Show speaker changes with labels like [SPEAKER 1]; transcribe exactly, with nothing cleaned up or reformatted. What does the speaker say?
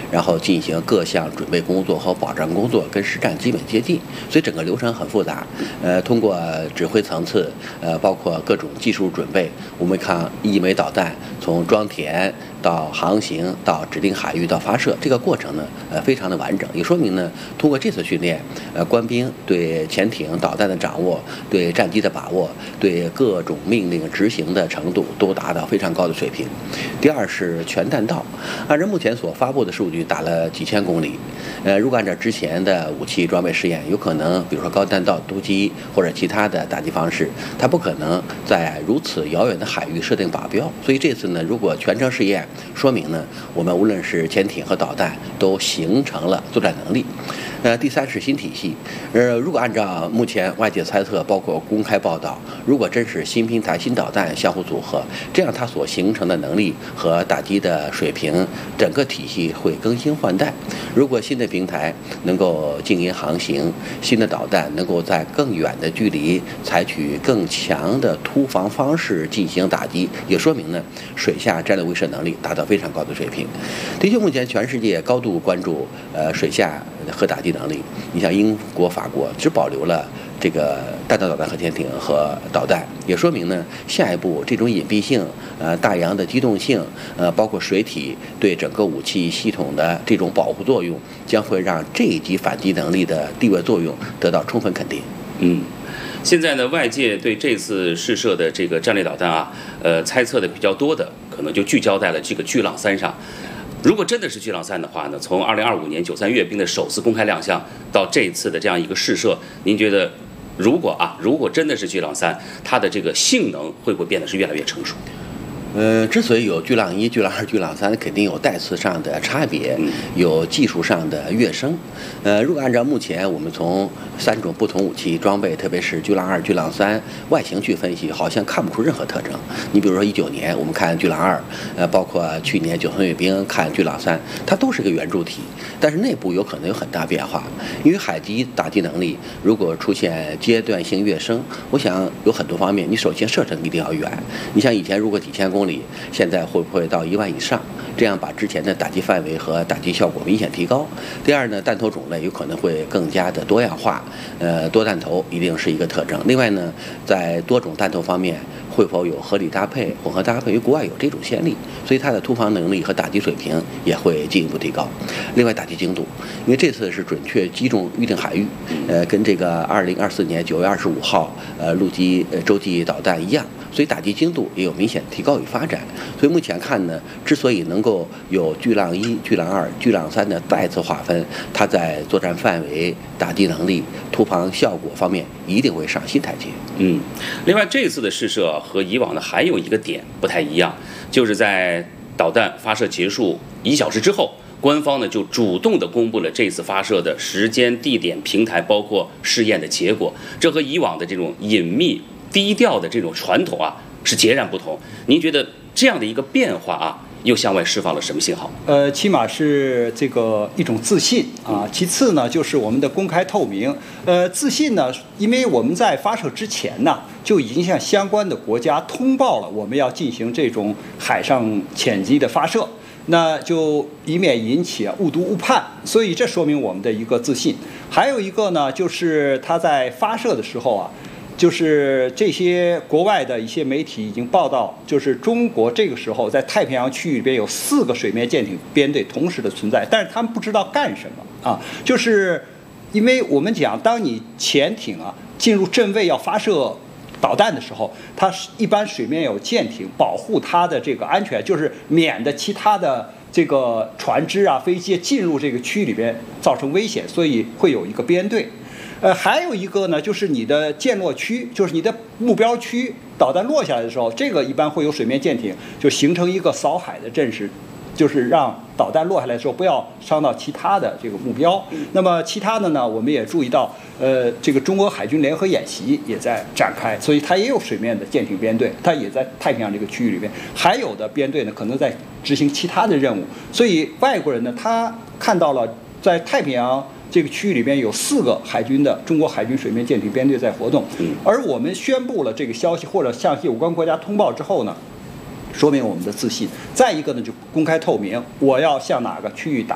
[SPEAKER 1] 然后进行各项准备工作和保障工作，跟实战基本接近，所以整个流程很复杂。呃，通过指挥层次，呃，包括各种技术准备，我们看一枚导弹从装填到航行到指定海域到发射，这个过程呢，呃，非常的完整，也说明呢，通过这次训练，呃，官兵对潜艇、导弹的掌握，对战机的把握，对各种命令执行的程度都达到非常高的水平。第二是全弹道，按照目前所发布的数据，打了几千公里。呃，如果按照之前的武器装备试验，有可能比如说高弹道突击或者其他的打击方式，它不可能在如此遥远的海域设定靶标。所以这次呢，如果全程试验，说明呢，我们无论是潜艇和导弹都形成了作战能力。呃，第三是新体系。呃，如果按照目前外界猜测，包括公开报道，如果真是新平台、新导弹相互组合，这样它所形成的能力和打击的水平，整个体系会更新换代。如果新的平台能够静音航行，新的导弹能够在更远的距离采取更强的突防方式进行打击，也说明呢，水下战略威慑能力达到非常高的水平。的确，目前全世界高度关注呃水下核打击能力。你像英国、法国只保留了这个弹道导弹核潜艇和导弹，也说明呢，下一步这种隐蔽性、呃大洋的机动性、呃包括水体对整个武器系统的这种保护作用，将会让这一级反击能力的地位作用得到充分肯定。
[SPEAKER 2] 嗯。现在呢，外界对这次试射的这个战略导弹啊，呃，猜测的比较多的，可能就聚焦在了这个巨浪三上。如果真的是巨浪三的话呢，从二零二五年九三阅兵的首次公开亮相到这次的这样一个试射，您觉得，如果啊，如果真的是巨浪三，它的这个性能会不会变得是越来越成熟？
[SPEAKER 1] 呃，之所以有巨浪一、巨浪二、巨浪三，肯定有代次上的差别，有技术上的跃升。呃，如果按照目前我们从三种不同武器装备，特别是巨浪二、巨浪三外形去分析，好像看不出任何特征。你比如说一九年我们看巨浪二，呃，包括去年九三阅兵看巨浪三，它都是个圆柱体，但是内部有可能有很大变化。因为海基打击能力如果出现阶段性跃升，我想有很多方面，你首先射程一定要远。你像以前如果几千公里。公里，现在会不会到一万以上？这样把之前的打击范围和打击效果明显提高。第二呢，弹头种类有可能会更加的多样化，呃，多弹头一定是一个特征。另外呢，在多种弹头方面，会否有合理搭配、混合搭配？因为国外有这种先例，所以它的突防能力和打击水平也会进一步提高。另外，打击精度，因为这次是准确击中预定海域，呃，跟这个二零二四年九月二十五号呃陆基呃洲际导弹一样。所以打击精度也有明显提高与发展。所以目前看呢，之所以能够有巨浪一、巨浪二、巨浪三的再次划分，它在作战范围、打击能力、突防效果方面一定会上新台阶。
[SPEAKER 2] 嗯，另外这次的试射和以往的还有一个点不太一样，就是在导弹发射结束一小时之后，官方呢就主动的公布了这次发射的时间、地点、平台，包括试验的结果。这和以往的这种隐秘低调的这种传统啊是截然不同。您觉得这样的一个变化啊，又向外释放了什么信号？
[SPEAKER 3] 呃，起码是这个一种自信啊。其次呢，就是我们的公开透明。呃，自信呢，因为我们在发射之前呢，就已经向相关的国家通报了我们要进行这种海上潜机的发射，那就以免引起啊误读误判。所以这说明我们的一个自信。还有一个呢，就是它在发射的时候啊。就是这些国外的一些媒体已经报道，就是中国这个时候在太平洋区域里边有四个水面舰艇编队同时的存在，但是他们不知道干什么啊。就是因为我们讲，当你潜艇啊进入阵位要发射导弹的时候，它一般水面有舰艇保护它的这个安全，就是免得其他的这个船只啊、飞机进入这个区域里边造成危险，所以会有一个编队。呃，还有一个呢，就是你的舰落区，就是你的目标区，导弹落下来的时候，这个一般会有水面舰艇，就形成一个扫海的阵势，就是让导弹落下来的时候不要伤到其他的这个目标。那么其他的呢，我们也注意到，呃，这个中国海军联合演习也在展开，所以它也有水面的舰艇编队，它也在太平洋这个区域里面，还有的编队呢，可能在执行其他的任务。所以外国人呢，他看到了在太平洋这个区域里边有四个海军的中国海军水面舰艇编队在活动，而我们宣布了这个消息或者向有关国家通报之后呢，说明我们的自信。再一个呢，就公开透明，我要向哪个区域打